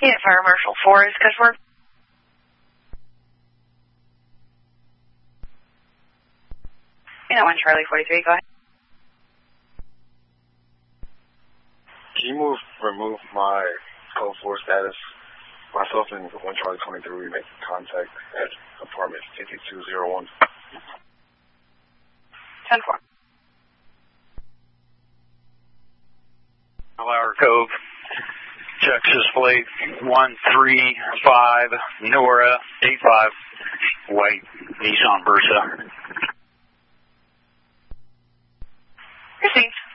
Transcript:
Yeah, Fire Marshal 4 is good for. Yeah, 1 Charlie 43, go ahead. Can you remove my code 4 status? Myself and 1 Charlie 23, we make contact at apartment 5201. 10-4. Flower Cove, Texas plate 135, Nora 85, white Nissan Versa. Received.